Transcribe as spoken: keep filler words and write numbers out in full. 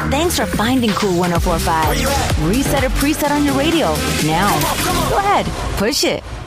Thanks for finding Cool one oh four point five. Reset or preset on your radio. Now, go ahead, push it.